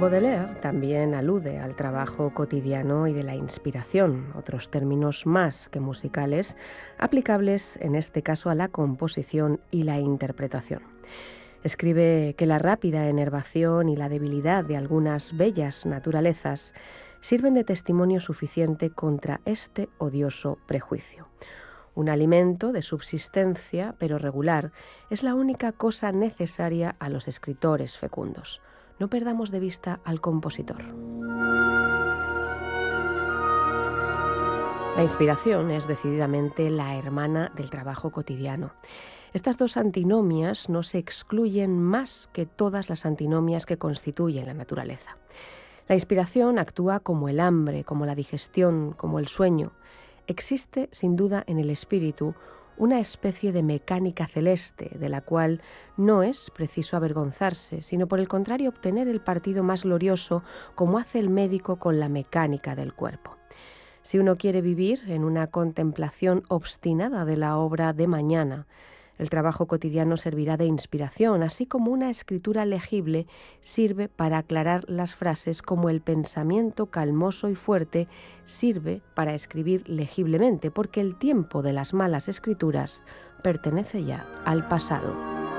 Baudelaire también alude al trabajo cotidiano y de la inspiración, otros términos más que musicales, aplicables en este caso a la composición y la interpretación. Escribe que la rápida enervación y la debilidad de algunas bellas naturalezas sirven de testimonio suficiente contra este odioso prejuicio. Un alimento de subsistencia, pero regular, es la única cosa necesaria a los escritores fecundos. No perdamos de vista al compositor. La inspiración es decididamente la hermana del trabajo cotidiano. Estas dos antinomias no se excluyen más que todas las antinomias que constituyen la naturaleza. La inspiración actúa como el hambre, como la digestión, como el sueño. Existe, sin duda, en el espíritu una especie de mecánica celeste, de la cual no es preciso avergonzarse, sino por el contrario obtener el partido más glorioso, como hace el médico con la mecánica del cuerpo. Si uno quiere vivir en una contemplación obstinada de la obra de mañana, el trabajo cotidiano servirá de inspiración, así como una escritura legible sirve para aclarar las frases, como el pensamiento calmoso y fuerte sirve para escribir legiblemente, porque el tiempo de las malas escrituras pertenece ya al pasado.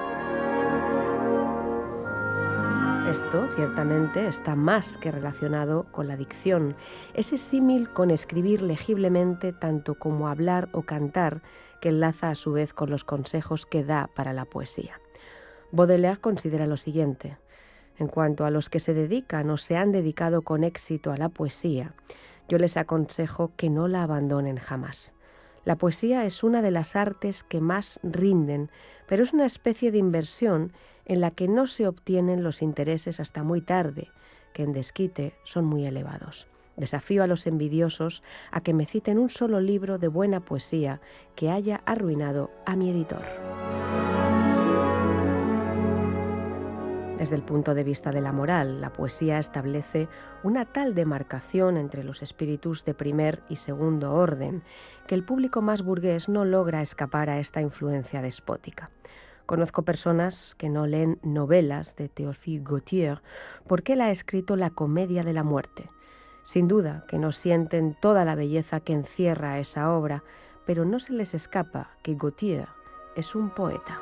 Esto, ciertamente, está más que relacionado con la dicción, ese símil con escribir legiblemente tanto como hablar o cantar, que enlaza a su vez con los consejos que da para la poesía. Baudelaire considera lo siguiente: en cuanto a los que se dedican o se han dedicado con éxito a la poesía, yo les aconsejo que no la abandonen jamás. La poesía es una de las artes que más rinden, pero es una especie de inversión en la que no se obtienen los intereses hasta muy tarde, que en desquite son muy elevados. Desafío a los envidiosos a que me citen un solo libro de buena poesía que haya arruinado a mi editor. Desde el punto de vista de la moral, la poesía establece una tal demarcación entre los espíritus de primer y segundo orden que el público más burgués no logra escapar a esta influencia despótica. Conozco personas que no leen novelas de Théophile Gautier porque él ha escrito La comedia de la muerte. Sin duda que no sienten toda la belleza que encierra esa obra, pero no se les escapa que Gautier es un poeta.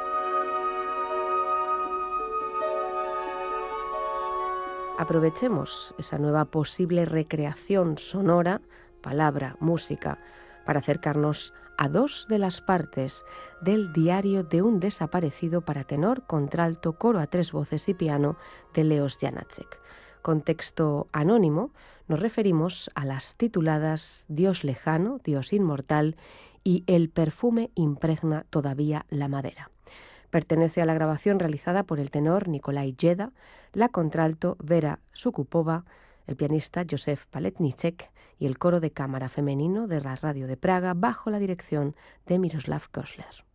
Aprovechemos esa nueva posible recreación sonora, palabra, música, para acercarnos a dos de las partes del Diario de un desaparecido para tenor, contralto, coro a tres voces y piano de Leos Janáček. Con texto anónimo nos referimos a las tituladas Dios lejano, Dios inmortal y El perfume impregna todavía la madera. Pertenece a la grabación realizada por el tenor Nikolai Jeda, la contralto Vera Sukupova, el pianista Josef Paletníček y el coro de cámara femenino de la Radio de Praga bajo la dirección de Miroslav Košler.